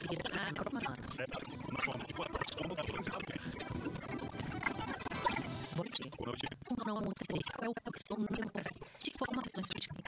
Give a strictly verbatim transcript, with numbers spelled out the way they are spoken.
Ah, Boa noite. Uma não é um é o que são de informações políticas